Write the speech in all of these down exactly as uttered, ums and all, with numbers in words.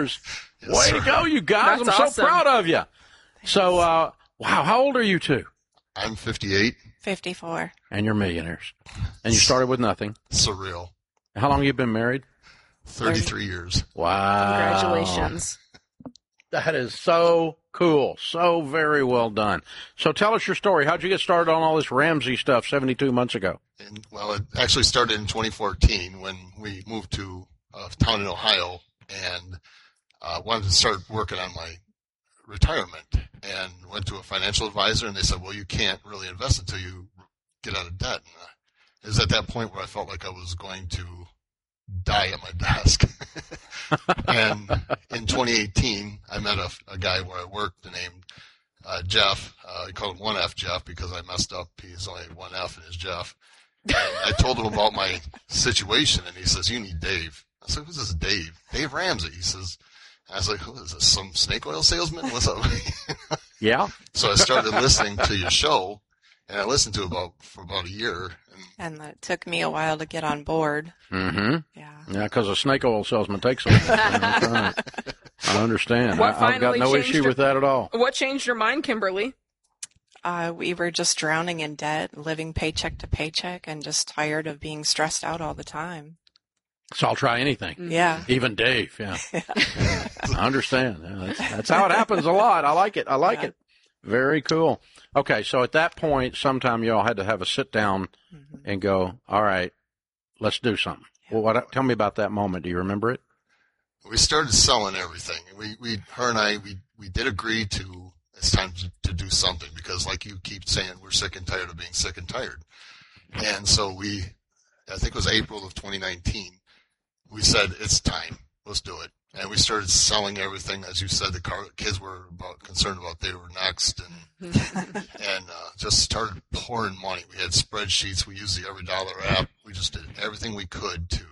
millionaires. Yes, Way sir. to go, you guys. That's I'm awesome. so proud of you. So, uh, wow, how old are you two? I'm fifty-eight. fifty-four. And you're millionaires. And you started with nothing. Surreal. How long have you been married? thirty-three years. Wow. Congratulations. That is so cool. So very well done. So tell us your story. How'd you get started on all this Ramsey stuff seventy-two months ago? And, well, it actually started in twenty fourteen when we moved to a town in Ohio and uh, wanted to start working on my retirement, and went to a financial advisor, and they said, well, you can't really invest until you get out of debt. And, uh, it was at that point where I felt like I was going to die at my desk. And in twenty eighteen, I met a, a guy where I worked named uh, Jeff. Uh, I called him one F Jeff because I messed up. He's only one F and is Jeff. And I told him about my situation, and he says, you need Dave. I said, who's this Dave? Dave Ramsey. He says, I was like, who is this, some snake oil salesman? What's up? Yeah. So I started listening to your show, and I listened to it about for about a year. And And it took me a while to get on board. Mm-hmm. Yeah. Yeah, because a snake oil salesman takes a while. That's right. I understand. What I, I've got finally no changed issue your- with that at all. What changed your mind, Kimberly? Uh, we were just drowning in debt, living paycheck to paycheck, and just tired of being stressed out all the time. So I'll try anything. Yeah. Even Dave, yeah. Yeah, I understand. Yeah, that's, that's how it happens a lot. I like it. I like Yeah. it. Very cool. Okay, so at that point, sometime you all had to have a sit down Mhm. and go, all right, let's do something. Yeah. Well, what? Tell me about that moment. Do you remember it? we started selling everything. We, we, her and I, we, we did agree to, it's time to, to do something because like you keep saying, we're sick and tired of being sick and tired. And so we, I think it was April of twenty nineteen, we said, it's time. Let's do it. And we started selling everything. As you said, the car, kids were about, concerned about they were next, and and uh, just started pouring money. We had spreadsheets. We used the Every Dollar app. We just did everything we could to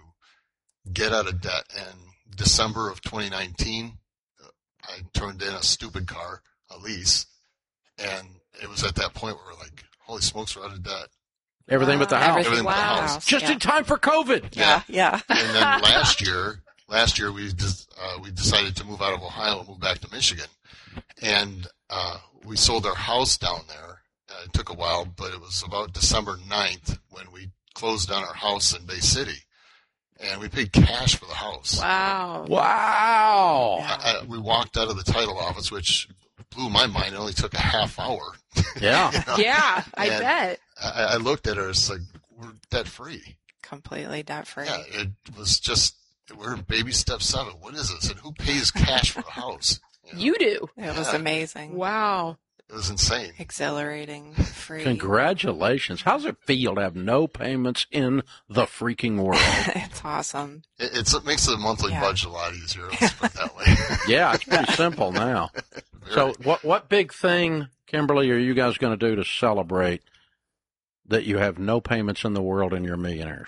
get out of debt. And December of twenty nineteen, uh, I turned in a stupid car, a lease, and it was at that point where we're like, holy smokes, we're out of debt. Everything but the Wow. house. Everything Everything but the but the house. house. Just yeah. in time for COVID. Yeah, yeah. And then last year, last year we des- uh, we decided to move out of Ohio and move back to Michigan, and uh, we sold our house down there. Uh, it took a while, but it was about December ninth when we closed on our house in Bay City, and we paid cash for the house. Wow. Wow. Yeah. I, I, we walked out of the title office, which blew my mind. It only took a half hour. Yeah. You know? Yeah, I And bet. I, I looked at her. It's like we're debt free. Completely debt free. Yeah, it was just we're in baby step seven. What is this? And who pays cash for a house? You know? You do. It was Yeah. amazing. Wow. It was insane. Exhilarating. Free. Congratulations. How's it feel to have no payments in the freaking world? It's awesome. It, it's, it makes the monthly Yeah. budget a lot easier. Let's put it that way. Yeah, it's pretty simple now. Very. So what what big thing, Kimberly, are you guys going to do to celebrate that you have no payments in the world and you're millionaires?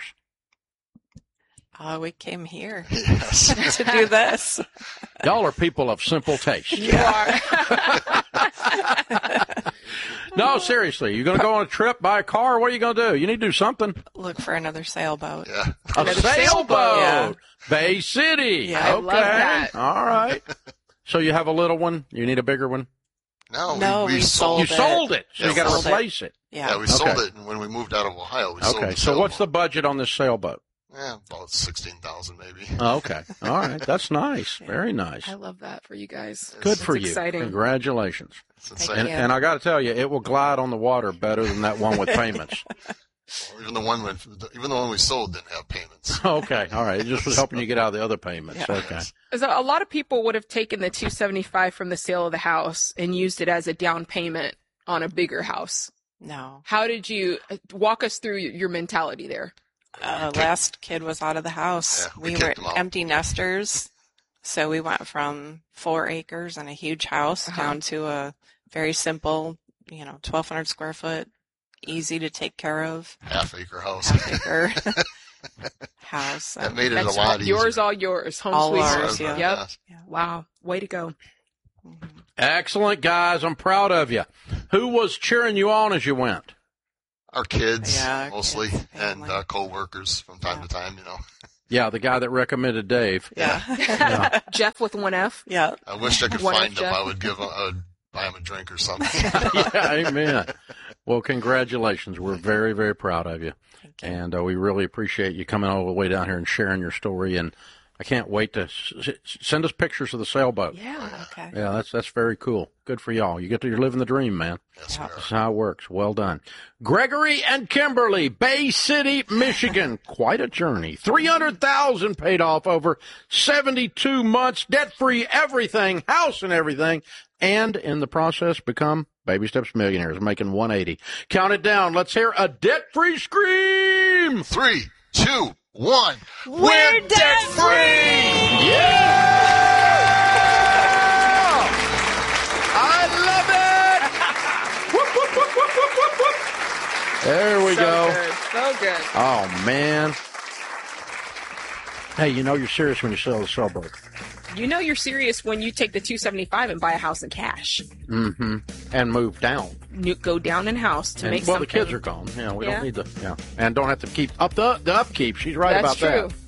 Uh, we came here Yes. to do this. Y'all are people of simple taste. You are. No, seriously, you're going to go on a trip, buy a car? What are you going to do? You need to do something. Look for another sailboat. Yeah. A Another sailboat. sailboat. Yeah. Bay City. Yeah. I okay. love that. All right. So you have a little one. You need a bigger one. No, No, we, we we sold. You Sold it. sold it. So Yeah, you got to sold it. replace it. Yeah. Yeah, we sold Okay. it, and when we moved out of Ohio, we sold Okay. the So what's the sailboat. budget on this sailboat? Yeah, about sixteen thousand maybe. Oh, okay. All right. That's nice. Very nice. I love that for you guys. Good That's for you. exciting. Congratulations. It's Thank insane. And, you. and I got to tell you, it will glide on the water better than that one with payments. Even the one when, even the one we sold didn't have payments. Okay. All right. It just was helping you get out of the other payments. Yeah. Okay. So a lot of people would have taken the two seventy-five from the sale of the house and used it as a down payment on a bigger house. No. How did you walk us through your mentality there? Uh, last kid was out of the house. Yeah, we we were kicked him out. empty nesters. So we went from four acres and a huge house Uh-huh. down to a very simple, you know, twelve hundred square foot, easy to take care of, Half acre house. half acre house. That And made it a That's lot easier. yours, all yours. Home All sweet home. ours, yeah. Yep. Yeah. Wow. Way to go. Mhm. Excellent, guys. I'm proud of you. Who was cheering you on as you went? Our kids, Yeah, our mostly, kids, and family. uh, co-workers from time Yeah. to time, you know. Yeah, the guy that recommended Dave. Yeah. Yeah. Jeff with one F. Yeah. I wish I could One find of him. Jeff. I would give. A, I would buy him a drink or something. Yeah, amen. Well, congratulations. We're very, very proud of you. Thank you. And uh, we really appreciate you coming all the way down here and sharing your story. And I can't wait to s- s- send us pictures of the sailboat. Yeah. Okay. Yeah, that's that's very cool. Good for y'all. You get to you're living the dream, man. Yes, we are. That's how it works. Well done. Gregory and Kimberly, Bay City, Michigan. Quite a journey. three hundred thousand dollars paid off over seventy-two months, debt-free, everything, house and everything, and in the process become Baby Steps millionaires, making one hundred eighty. Count it down. Let's hear a debt-free scream. Three, two, one. We're debt-free! Yeah! I love it! Whoop, whoop, whoop, whoop, whoop, whoop, whoop. There we so go. Good. So good. Oh, man. Hey, you know you're serious when you sell the sailboat. You know you're serious when you take the two seventy-five and buy a house in cash. Mm-hmm. And move down. You go down in house to And, make well, something. the kids are gone. Yeah, we Yeah. don't need the, yeah. And don't have to keep up the, the upkeep. She's right That's about true. that.